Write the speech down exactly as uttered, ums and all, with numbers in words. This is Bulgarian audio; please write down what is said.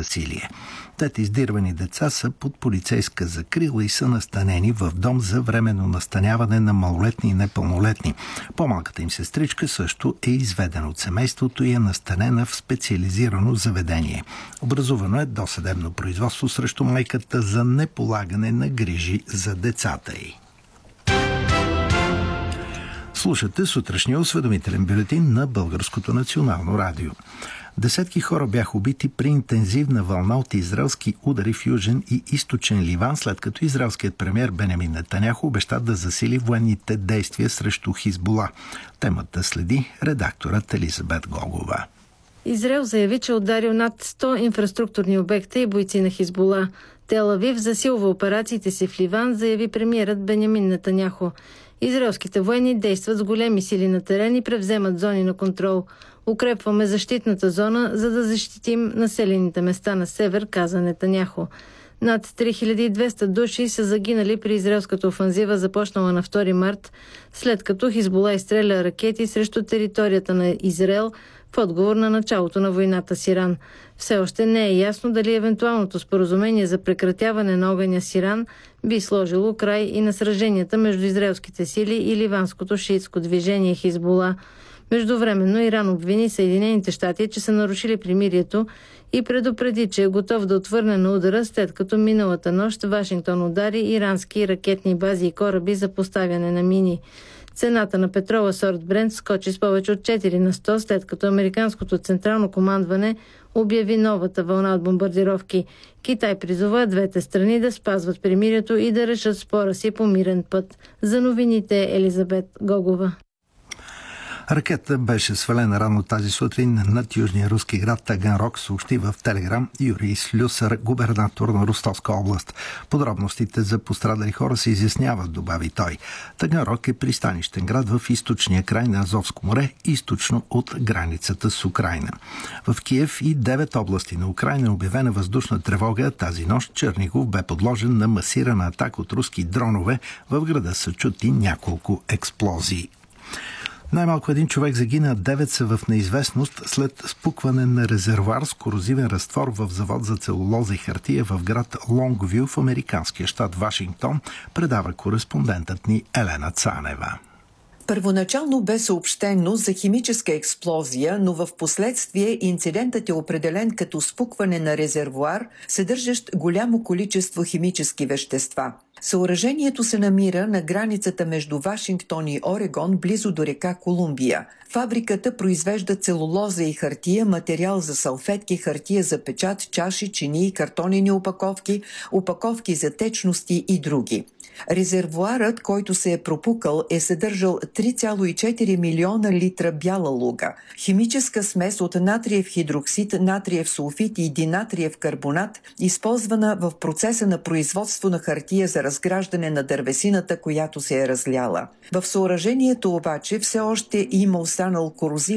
насилие. Пет издирвани деца са под полицейска закрила и са настанени в дом за временно настаняване на малолетни и непълнолетни. По-малката им сестричка също е изведена от семейството и е настанена в специализирано заведение. Образувано е досъдебно производство срещу майката за неполагане на грижи за децата й. Слушате сутрешния осведомителен бюлетин на Българското национално радио. Десетки хора бяха убити при интензивна вълна от израелски удари в Южен и Източен Ливан, след като израелският премиер Бенямин Нетаняху обеща да засили военните действия срещу Хизбула. Темата следи редакторът Елизабет Гогова. Израел заяви, че ударил над сто инфраструктурни обекта и бойци на Хизбула. Тел Авив засилва операциите си в Ливан, заяви премиерът Бенямин Нетаняху. Израелските военни действат с големи сили на терен и превземат зони на контрол. Укрепваме защитната зона, за да защитим населените места на север, каза Нетаняху. Над три хиляди и двеста души са загинали при израелската офанзива, започнала на втори март, след като Хизбула изстреля ракети срещу територията на Израел в отговор на началото на войната с Иран. Все още не е ясно дали евентуалното споразумение за прекратяване на огъня с Иран би сложило край и на сраженията между израелските сили и ливанското шиитско движение Хизбула. Междувременно Иран обвини Съединените щати, че са нарушили примирието и предупреди, че е готов да отвърне на удара, след като миналата нощ Вашингтон удари ирански ракетни бази и кораби за поставяне на мини. Цената на петрола сорт Брент скочи с повече от четири на сто, след като американското централно командване обяви новата вълна от бомбардировки. Китай призова двете страни да спазват примирието и да решат спора си по мирен път. За новините Елизабет Гогова. Ракета беше свалена рано тази сутрин над южния руски град Таганрог, съобщи в Телеграм Юрий Слюсър, губернатор на Ростовска област. Подробностите за пострадали хора се изясняват, добави той. Таганрог е пристанищен град в източния край на Азовско море, източно от границата с Украйна. В Киев и девет области на Украйна е обявена въздушна тревога. Тази нощ Чернигов бе подложен на масирана атака от руски дронове. В града са чути няколко експлозии. Най-малко един човек загина, девет са в неизвестност след спукване на резервоар с корозивен разтвор в завод за целулоза и хартия в град Лонгвю в американския щат Вашингтон, предава кореспондентът ни Елена Цанева. Първоначално бе съобщено за химическа експлозия, но в последствие инцидентът е определен като спукване на резервоар, съдържащ голямо количество химически вещества. Съоръжението се намира на границата между Вашингтон и Орегон, близо до река Колумбия. Фабриката произвежда целулоза и хартия, материал за салфетки, хартия за печат, чаши, чинии, картонени опаковки, опаковки за течности и други. Резервоарът, който се е пропукал, е съдържал три цяло и четири милиона литра бяла луга. Химическа смес от натриев хидроксид, натриев сулфид и динатриев карбонат, използвана в процеса на производство на хартия за разграждане на дървесината, която се е разляла. В съоръжението обаче все още има останал корозив